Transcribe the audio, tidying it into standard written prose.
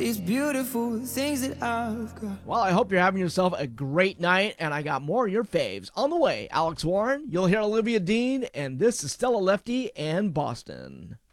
These beautiful things that I've got. Well, I hope you're having yourself a great night, and I got more of your faves on the way. Alex Warren, you'll hear Olivia Dean, and this is Stella Lefty and Boston.